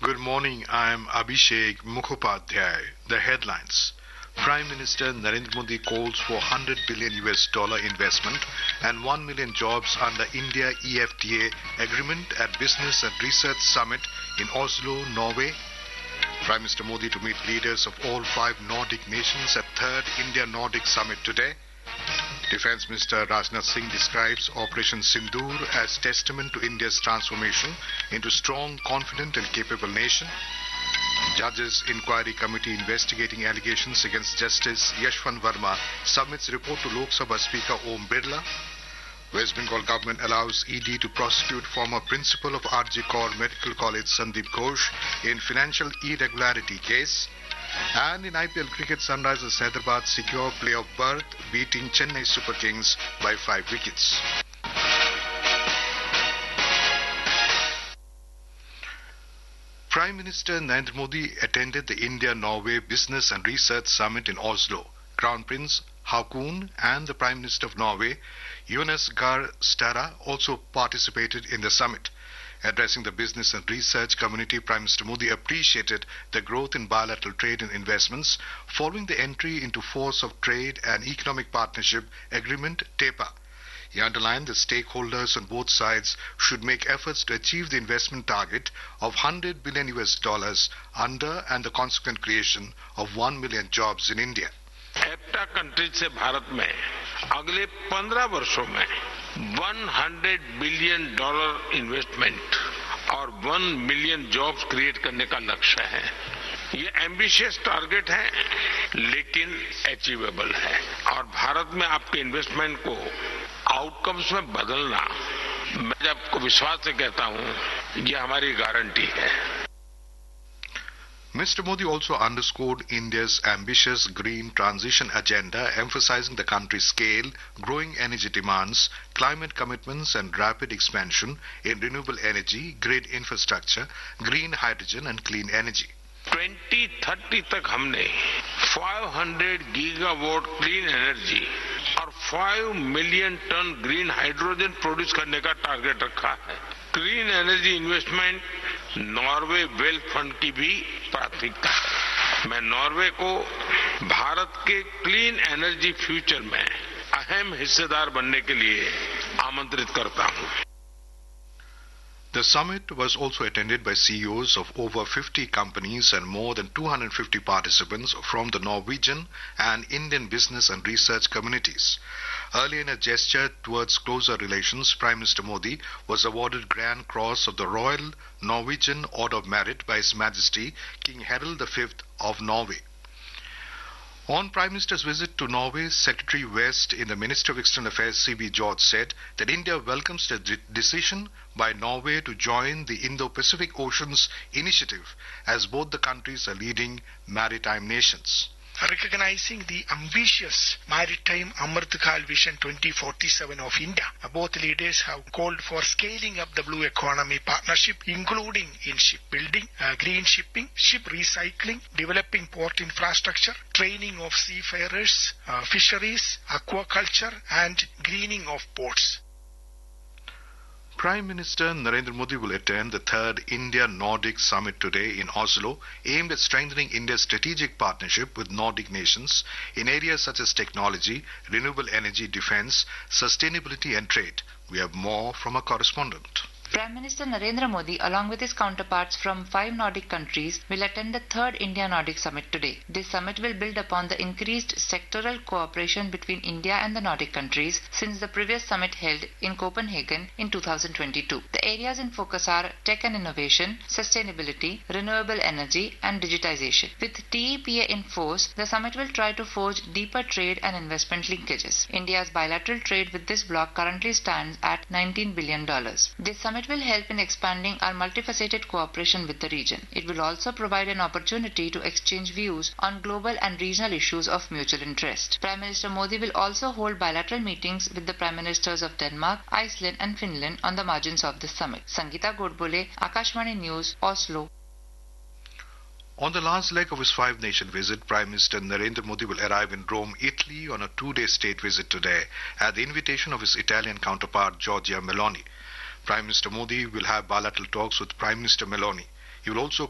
Good morning. I'm Abhishek Mukhopadhyay. The headlines. Prime Minister Narendra Modi calls for $100 billion investment and 1 million jobs under India EFTA agreement at Business and Research Summit in Oslo, Norway. Prime Minister Modi to meet leaders of all 5 Nordic nations at 3rd India-Nordic Summit today. Defence Minister Rajnath Singh describes Operation Sindoor as testament to India's transformation into strong, confident and capable nation. Judges Inquiry Committee investigating allegations against Justice Yashwant Verma submits report to Lok Sabha Speaker Om Birla. West Bengal government allows ED to prosecute former principal of RG Kaur Medical College Sandeep Ghosh in financial irregularity case. And in IPL cricket, Sunrisers Hyderabad secure playoff berth, beating Chennai Super Kings by 5 wickets. Prime Minister Narendra Modi attended the India-Norway Business and Research Summit in Oslo. Crown Prince Haakon and the Prime Minister of Norway, Jonas Gahr Støre, also participated in the summit. Addressing the business and research community, Prime Minister Modi appreciated the growth in bilateral trade and investments following the entry into force of Trade and Economic Partnership Agreement (TEPA). He underlined that stakeholders on both sides should make efforts to achieve the investment target of $100 billion under and the consequent creation of 1 million jobs in India. एफ्टा countries से भारत में अगले 15 वर्षों में $100 billion investment और 1 million jobs create करने का लक्ष्य है। ये एम्बिशियस टारगेट है लेकिन अचीवेबल है और भारत में आपके इन्वेस्टमेंट को आउटकम्स में बदलना, मैं आपको विश्वास से कहता हूं, ये हमारी गारंटी है। Mr. Modi also underscored India's ambitious green transition agenda, emphasizing the country's scale, growing energy demands, climate commitments and rapid expansion in renewable energy, grid infrastructure, green hydrogen and clean energy. 2030 तक हमने 500 gigawatt clean energy और 5 million ton green hydrogen produce करने का target रखा है। Clean energy investment Norway wealth fund की भी प्राथमिकता है। मैं नॉर्वे को भारत के क्लीन एनर्जी फ्यूचर में अहम हिस्सेदार बनने के लिए आमंत्रित करता हूं। The summit was also attended by CEOs of over 50 companies and more than 250 participants from the Norwegian and Indian business and research communities. Earlier in a gesture towards closer relations, Prime Minister Modi was awarded Grand Cross of the Royal Norwegian Order of Merit by His Majesty King Harald V of Norway. On Prime Minister's visit to Norway, Secretary West in the Ministry of External Affairs C.B. George said that India welcomes the decision by Norway to join the Indo-Pacific Oceans Initiative, as both the countries are leading maritime nations. Recognizing the ambitious maritime Amritkal Vision 2047 of India, both leaders have called for scaling up the blue economy partnership, including in shipbuilding, green shipping, ship recycling, developing port infrastructure, training of seafarers, fisheries, aquaculture, and greening of ports. Prime Minister Narendra Modi will attend the 3rd India-Nordic Summit today in Oslo, aimed at strengthening India's strategic partnership with Nordic nations in areas such as technology, renewable energy, defense, sustainability and trade. We have more from our correspondent. Prime Minister Narendra Modi, along with his counterparts from 5 Nordic countries, will attend the 3rd India-Nordic Summit today. This summit will build upon the increased sectoral cooperation between India and the Nordic countries since the previous summit held in Copenhagen in 2022. The areas in focus are tech and innovation, sustainability, renewable energy and digitization. With TEPA in force, the summit will try to forge deeper trade and investment linkages. India's bilateral trade with this bloc currently stands at $19 billion. This summit will help in expanding our multifaceted cooperation with the region. It will also provide an opportunity to exchange views on global and regional issues of mutual interest. Prime Minister Modi will also hold bilateral meetings with the Prime Ministers of Denmark, Iceland and Finland on the margins of this summit. Sangeeta Godbole, Akashvani News, Oslo. On the last leg of his 5-nation visit, Prime Minister Narendra Modi will arrive in Rome, Italy on a 2-day state visit today at the invitation of his Italian counterpart Giorgia Meloni. Prime Minister Modi will have bilateral talks with Prime Minister Meloni. He will also